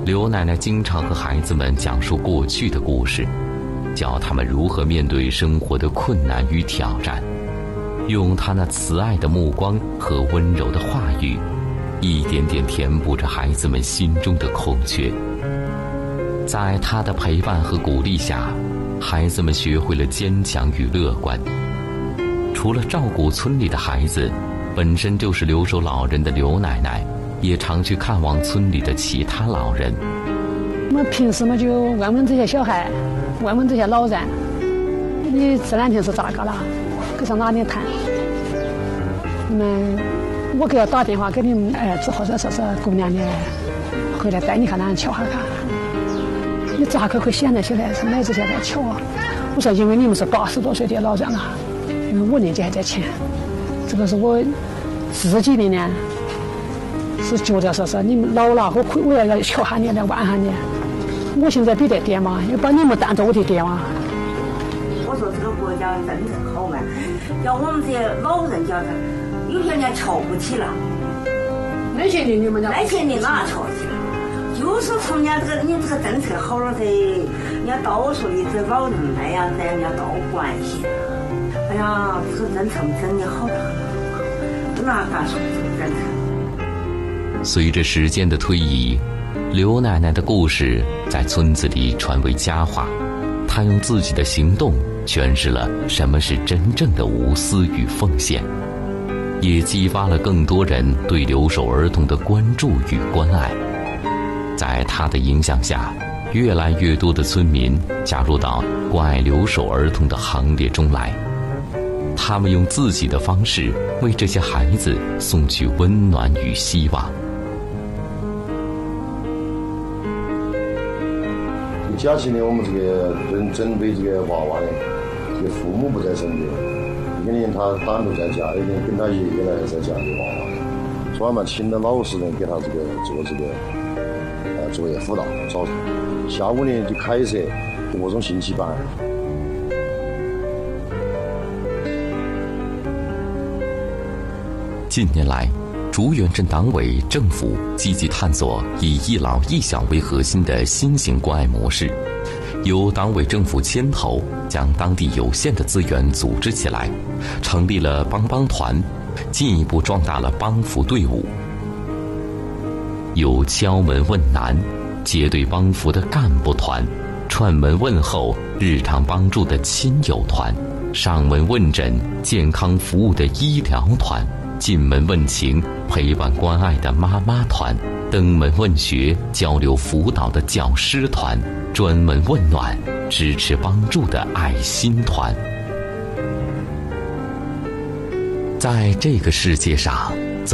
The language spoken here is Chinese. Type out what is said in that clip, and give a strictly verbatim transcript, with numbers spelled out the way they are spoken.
刘奶奶经常和孩子们讲述过去的故事，教他们如何面对生活的困难与挑战，用她那慈爱的目光和温柔的话语，一点点填补着孩子们心中的空缺。在她的陪伴和鼓励下，孩子们学会了坚强与乐观。除了照顾村里的孩子，本身就是留守老人的刘奶奶也常去看望村里的其他老人。 我们平时嘛就问问这些小孩，问问这些老人，你这两天是咋个了？搁上哪里谈？你们，我给要打电话给你们儿子或者说是姑娘的，回来带你看他瞧下看。你咋个会想那些来？是哪这些来瞧啊？我说因为你们是八十多岁的老人了，因为我年纪还在前，这个是我自己的呢。是觉得说是你们老了，我我要要求下你来玩下你。我现在比得爹嘛，要把你们当做我的爹嘛。 我说这个国家政策好嘛，要我们这些老人家，有些人瞧不起了。 那些年你们家？ 那些年哪瞧起了？就是从人家这个你这个政策好了噻，人家到处的这老人那样子，人家都关心。哎呀，这个政策真的好得很，哪敢说这个政策？ 随着时间的推移，刘奶奶的故事在村子里传为佳话。她用自己的行动诠释了什么是真正的无私与奉献，也激发了更多人对留守儿童的关注与关爱。在她的影响下，越来越多的村民加入到关爱留守儿童的行列中来。他们用自己的方式为这些孩子送去温暖与希望。 假期呢，我们这个准准备这个娃娃呢，这个父母不在身边，一个人他单独在家，一个人跟他爷爷来在家里娃娃。昨晚嘛，请了老实人给他这个做这个呃作业辅导，早上下午呢就开设各种兴趣班。 近年来，竹园镇党委政府积极探索以一老一小为核心的新型关爱模式，由党委政府牵头，将当地有限的资源组织起来，成立了帮帮团，进一步壮大了帮扶队伍。有敲门问难、结对帮扶的干部团，串门问候、日常帮助的亲友团，上门问诊、健康服务的医疗团，进门问情、陪伴关爱的妈妈团，登门问学、交流辅导的教师团，专门问暖、支持帮助的爱心团。在这个世界上，